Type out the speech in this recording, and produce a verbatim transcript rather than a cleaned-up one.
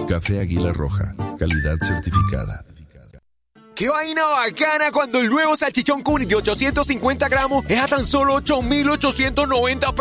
Café Águila Roja, calidad certificada. ¡Qué vaina bacana cuando el nuevo salchichón Cuni de ochocientos cincuenta gramos es a tan solo ocho mil ochocientos noventa pesos!